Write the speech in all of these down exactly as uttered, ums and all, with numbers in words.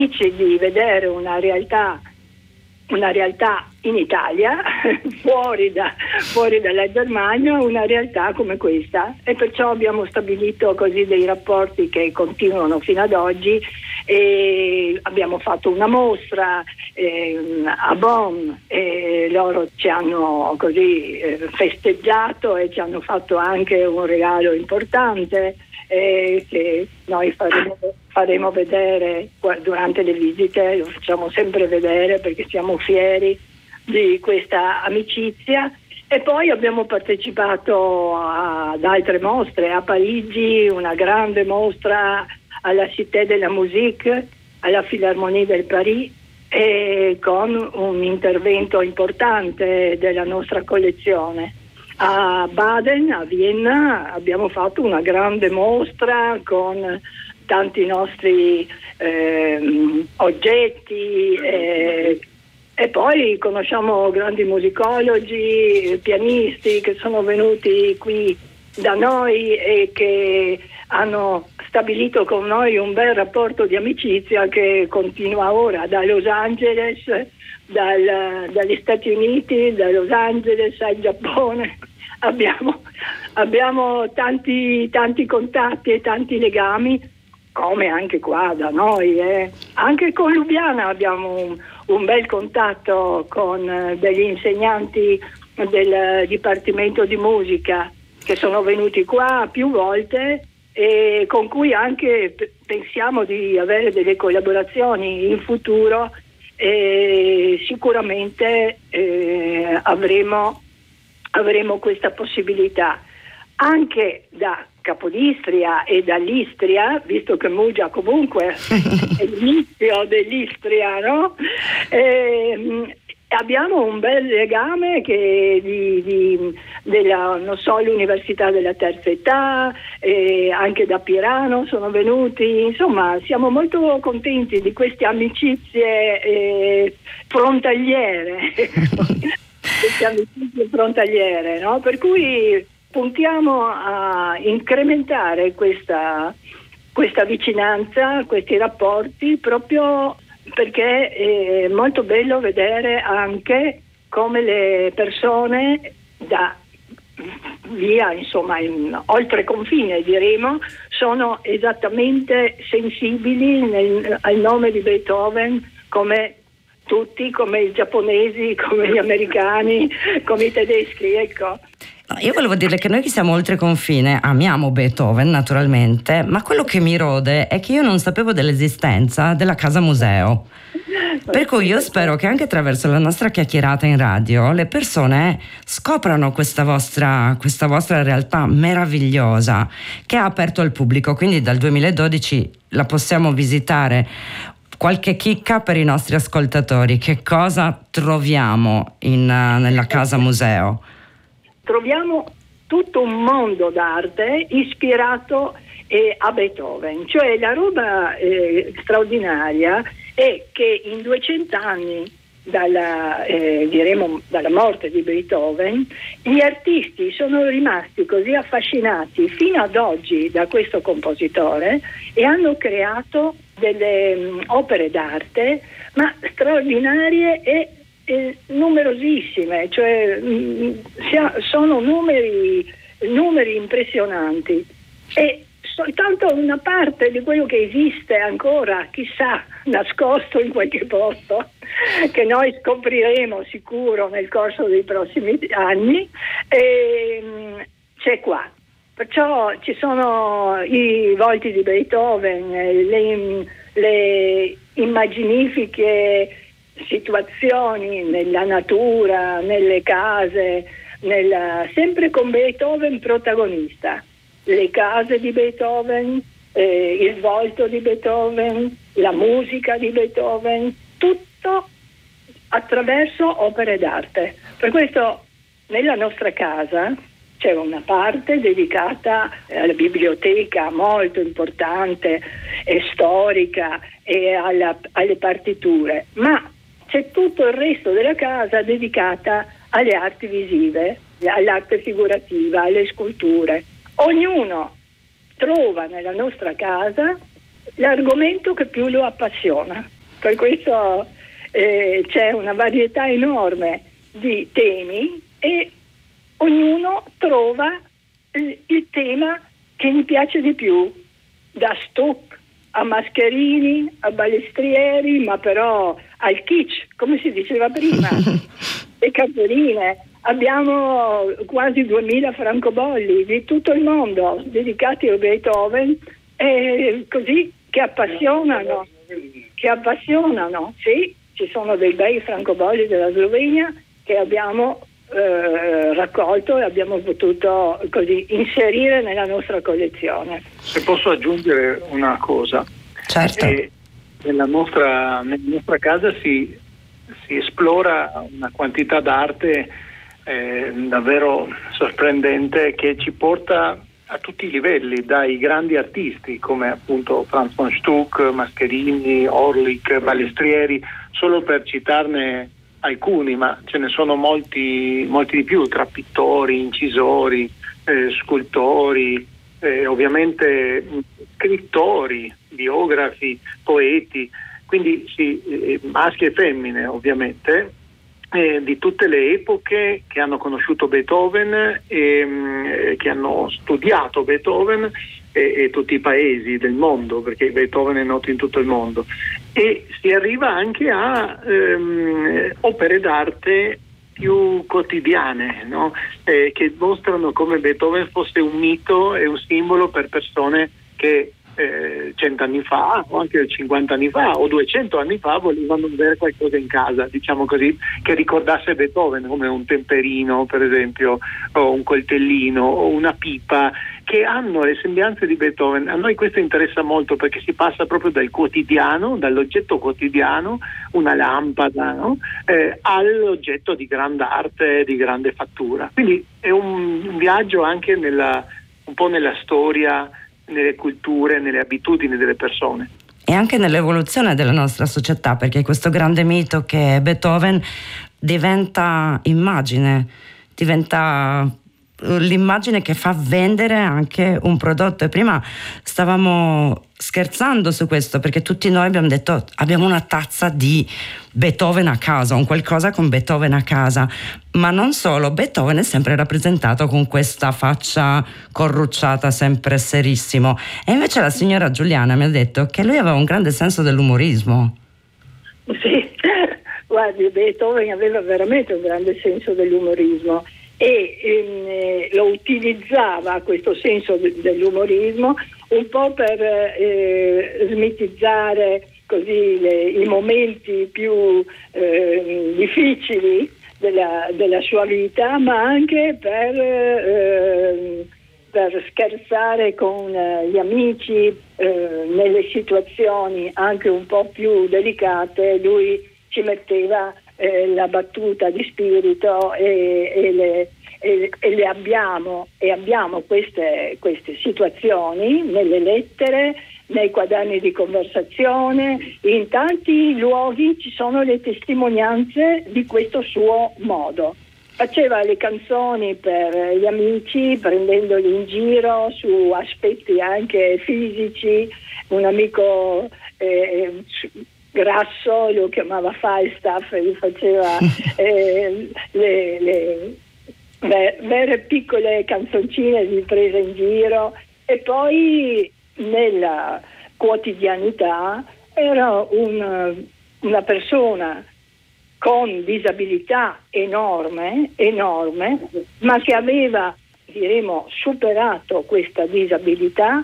di vedere una realtà una realtà in Italia, fuori, da, fuori dalla Germania, una realtà come questa, e perciò abbiamo stabilito così dei rapporti che continuano fino ad oggi, e abbiamo fatto una mostra eh, a Bonn, e loro ci hanno così eh, festeggiato e ci hanno fatto anche un regalo importante eh, che noi faremo faremo vedere durante le visite, lo facciamo sempre vedere perché siamo fieri di questa amicizia. E poi abbiamo partecipato ad altre mostre, a Parigi una grande mostra alla Cité de la Musique, alla Philharmonie del Paris, e con un intervento importante della nostra collezione. A Baden, a Vienna, abbiamo fatto una grande mostra con tanti nostri eh, oggetti eh, e poi conosciamo grandi musicologi, pianisti che sono venuti qui da noi e che hanno stabilito con noi un bel rapporto di amicizia che continua ora da Los Angeles, dal, dagli Stati Uniti, da Los Angeles al Giappone. Abbiamo, abbiamo tanti, tanti contatti e tanti legami, come anche qua da noi. Eh. Anche con Lubiana abbiamo un, un bel contatto con eh, degli insegnanti del Dipartimento di Musica che sono venuti qua più volte e con cui anche p- pensiamo di avere delle collaborazioni in futuro, e sicuramente eh, avremo, avremo questa possibilità anche da Capodistria e dall'Istria, visto che Muggia comunque è l'inizio dell'Istria, no? E, abbiamo un bel legame che di, di, della, non so, l'Università della Terza Età, e anche da Pirano sono venuti, insomma siamo molto contenti di queste amicizie eh, frontaliere, queste amicizie frontaliere, no? Per cui puntiamo a incrementare questa, questa vicinanza, questi rapporti, proprio perché è molto bello vedere anche come le persone da via, insomma, in, oltre confine diremo, sono esattamente sensibili nel, al nome di Beethoven, come tutti, come i giapponesi, come gli americani, come i tedeschi, ecco. Io volevo dire che noi che siamo oltre confine amiamo Beethoven naturalmente, ma quello che mi rode è che io non sapevo dell'esistenza della casa museo. Per cui io spero che anche attraverso la nostra chiacchierata in radio le persone scoprano questa vostra, questa vostra realtà meravigliosa che ha aperto al pubblico, quindi dal duemiladodici la possiamo visitare. Qualche chicca per i nostri ascoltatori: che cosa troviamo in, nella casa museo? Troviamo tutto un mondo d'arte ispirato eh, a Beethoven, cioè la roba eh, straordinaria è che in duecento anni dalla, eh, diremo, dalla morte di Beethoven, gli artisti sono rimasti così affascinati fino ad oggi da questo compositore e hanno creato delle um, opere d'arte ma straordinarie e Eh, numerosissime, cioè mh, sia, sono numeri, numeri impressionanti, e soltanto una parte di quello che esiste ancora, chissà, nascosto in qualche posto, che noi scopriremo sicuro nel corso dei prossimi anni, e, mh, c'è qua. Perciò ci sono i volti di Beethoven, le, le immaginifiche situazioni nella natura, nelle case, nella, sempre con Beethoven protagonista. Le case di Beethoven, eh, il volto di Beethoven, la musica di Beethoven, tutto attraverso opere d'arte. Per questo nella nostra casa c'è una parte dedicata alla biblioteca molto importante e storica e alla, alle partiture, ma c'è tutto il resto della casa dedicata alle arti visive, all'arte figurativa, alle sculture. Ognuno trova nella nostra casa l'argomento che più lo appassiona. Per questo eh, c'è una varietà enorme di temi e ognuno trova il, il tema che gli piace di più, da Stuck a Mascherini, a Balestrieri, ma però al kitsch, come si diceva prima, le capoline. Abbiamo quasi duemila francobolli di tutto il mondo dedicati a Beethoven, eh, così che appassionano, che appassionano. Sì, ci sono dei bei francobolli della Slovenia che abbiamo eh, raccolto e abbiamo potuto così inserire nella nostra collezione. Se posso aggiungere una cosa, certo. eh, nella nostra, nella nostra casa si, si esplora una quantità d'arte Eh, davvero sorprendente, che ci porta a tutti i livelli, dai grandi artisti come appunto Franz von Stuck, Mascherini, Orlik, Balestrieri, solo per citarne alcuni, ma ce ne sono molti, molti di più, tra pittori, incisori, eh, scultori, eh, ovviamente scrittori, biografi, poeti, quindi sì, eh, maschi e femmine ovviamente. Eh, di tutte le epoche che hanno conosciuto Beethoven e eh, che hanno studiato Beethoven e, e tutti i paesi del mondo, perché Beethoven è noto in tutto il mondo, e si arriva anche a ehm, opere d'arte più quotidiane, no? eh, che mostrano come Beethoven fosse un mito e un simbolo per persone che Eh, cent'anni fa o anche cinquanta anni fa o duecento anni fa volevano avere qualcosa in casa, diciamo così, che ricordasse Beethoven, come un temperino per esempio, o un coltellino o una pipa, che hanno le sembianze di Beethoven. A noi questo interessa molto perché si passa proprio dal quotidiano, dall'oggetto quotidiano, una lampada, no? eh, all'oggetto di grande arte, di grande fattura. Quindi è un, un viaggio anche nella, un po' nella storia, nelle culture, nelle abitudini delle persone. E anche nell'evoluzione della nostra società, perché questo grande mito che è Beethoven diventa immagine, diventa l'immagine che fa vendere anche un prodotto. E prima stavamo scherzando su questo, perché tutti noi abbiamo detto abbiamo una tazza di Beethoven a casa, un qualcosa con Beethoven a casa, ma non solo. Beethoven è sempre rappresentato con questa faccia corrucciata, sempre serissimo, e invece la signora Giuliana mi ha detto che lui aveva un grande senso dell'umorismo. Sì, guardi, Beethoven aveva veramente un grande senso dell'umorismo e ehm, lo utilizzava questo senso de- dell'umorismo un po' per eh, smitizzare così le, i momenti più eh, difficili della, della sua vita, ma anche per, eh, per scherzare con eh, gli amici eh, nelle situazioni anche un po' più delicate. Lui ci metteva eh, la battuta di spirito e, e le E, e le abbiamo e abbiamo queste, queste situazioni nelle lettere, nei quaderni di conversazione, in tanti luoghi ci sono le testimonianze di questo suo modo. Faceva le canzoni per gli amici, prendendoli in giro su aspetti anche fisici. Un amico eh, grasso lo chiamava Falstaff e gli faceva eh, le, le vere piccole canzoncine di presa in giro. E poi nella quotidianità era un, una persona con disabilità enorme, enorme, ma che aveva, diremo, superato questa disabilità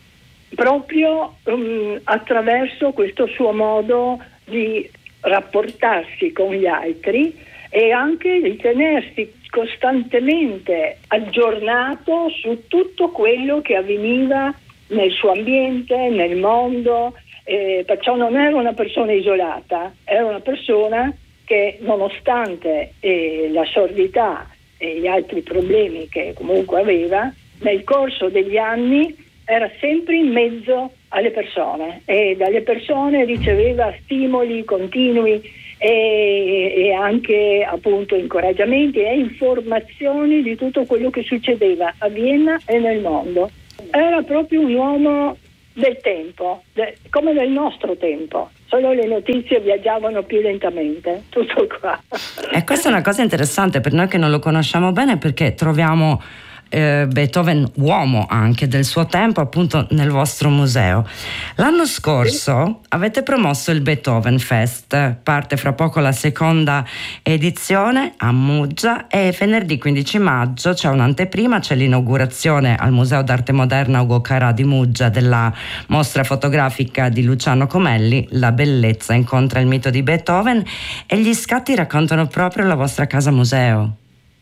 proprio um, attraverso questo suo modo di rapportarsi con gli altri e anche di tenersi costantemente aggiornato su tutto quello che avveniva nel suo ambiente, nel mondo, eh, perciò non era una persona isolata, era una persona che nonostante eh, la sordità e gli altri problemi che comunque aveva, nel corso degli anni era sempre in mezzo alle persone e dalle persone riceveva stimoli continui e, e anche appunto incoraggiamenti e informazioni di tutto quello che succedeva a Vienna e nel mondo. Era proprio un uomo del tempo, de, come nel nostro tempo, solo le notizie viaggiavano più lentamente, tutto qua. E questa è una cosa interessante per noi che non lo conosciamo bene, perché troviamo eh, Beethoven uomo anche del suo tempo appunto nel vostro museo. L'anno scorso sì. avete promosso il Beethoven Fest, parte fra poco la seconda edizione a Muggia e venerdì quindici maggio c'è un'anteprima, c'è l'inaugurazione al Museo d'Arte Moderna Ugo Carà di Muggia della mostra fotografica di Luciano Comelli, La bellezza incontra il mito di Beethoven, e gli scatti raccontano proprio la vostra casa museo.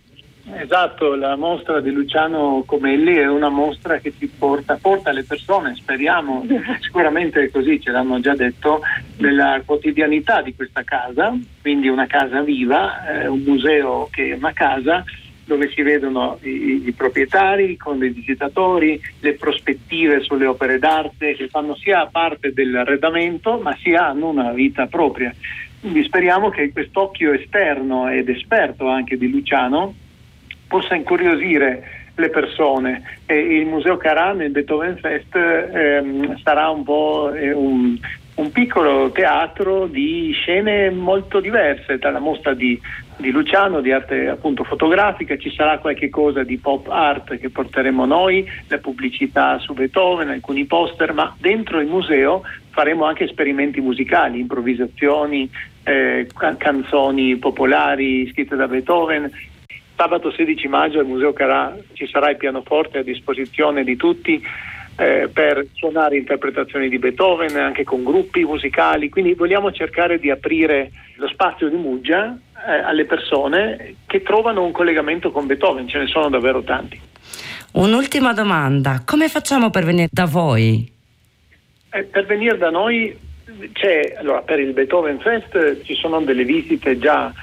Esatto, la mostra di Luciano Comelli è una mostra che ci porta, porta le persone, speriamo, sicuramente così ce l'hanno già detto, nella quotidianità di questa casa, quindi una casa viva, eh, un museo che è una casa dove si vedono i, i proprietari con i visitatori, le prospettive sulle opere d'arte che fanno sia parte dell'arredamento ma sia hanno una vita propria. Quindi speriamo che quest'occhio esterno ed esperto anche di Luciano possa incuriosire le persone, e il Museo Carà nel Beethoven Fest ehm, sarà un po' eh, un, un piccolo teatro di scene molto diverse, tra la mostra di, di Luciano, di arte appunto fotografica, ci sarà qualche cosa di pop art che porteremo noi, la pubblicità su Beethoven, alcuni poster, ma dentro il museo faremo anche esperimenti musicali, improvvisazioni, eh, can- canzoni popolari scritte da Beethoven. Sabato sedici maggio al Museo Carà ci sarà il pianoforte a disposizione di tutti eh, per suonare interpretazioni di Beethoven anche con gruppi musicali, quindi vogliamo cercare di aprire lo spazio di Muggia eh, alle persone che trovano un collegamento con Beethoven, ce ne sono davvero tanti. Un'ultima domanda, come facciamo per venire da voi? Eh, per venire da noi c'è, allora, per il Beethoven Fest ci sono delle visite già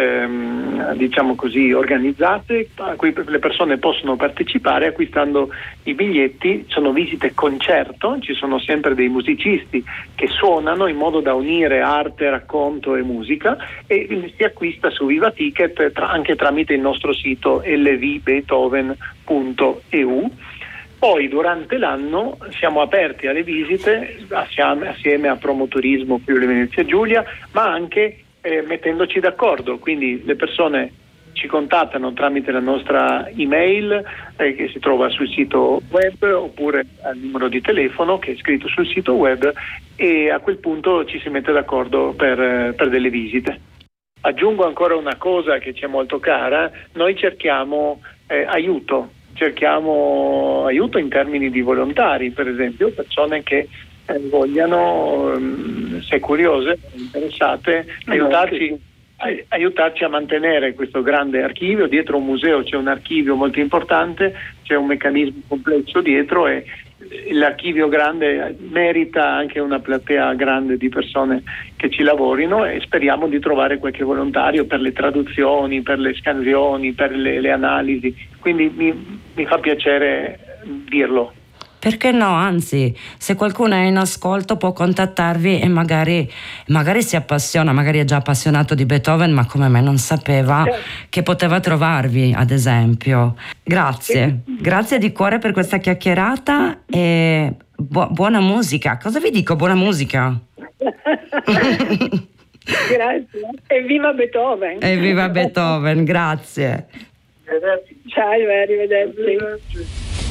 Ehm, diciamo così organizzate a cui le persone possono partecipare acquistando i biglietti. Sono visite concerto, ci sono sempre dei musicisti che suonano in modo da unire arte, racconto e musica, e si acquista su Viva Ticket tra, anche tramite il nostro sito l v beethoven punto e u. Poi durante l'anno siamo aperti alle visite assieme, assieme a Promoturismo Friuli Venezia Giulia, ma anche Eh, mettendoci d'accordo, quindi le persone ci contattano tramite la nostra email eh, che si trova sul sito web oppure al numero di telefono che è scritto sul sito web, e a quel punto ci si mette d'accordo per, eh, per delle visite. Aggiungo ancora una cosa che ci è molto cara: noi cerchiamo eh, aiuto, cerchiamo aiuto in termini di volontari, per esempio persone che eh, vogliano, se curiose, interessate, aiutarci, ai, aiutarci a mantenere questo grande archivio. Dietro un museo c'è un archivio molto importante, c'è un meccanismo complesso dietro, e l'archivio grande merita anche una platea grande di persone che ci lavorino, e speriamo di trovare qualche volontario per le traduzioni, per le scansioni, per le, le analisi, quindi mi, mi fa piacere dirlo. Perché no, anzi, se qualcuno è in ascolto può contattarvi e magari, magari si appassiona, magari è già appassionato di Beethoven ma come me non sapeva che poteva trovarvi, ad esempio. Grazie, grazie di cuore per questa chiacchierata e bu- buona musica. Cosa vi dico? Buona musica. Grazie. E viva Beethoven. E viva Beethoven, grazie. Arrivederci. Ciao, arrivederci.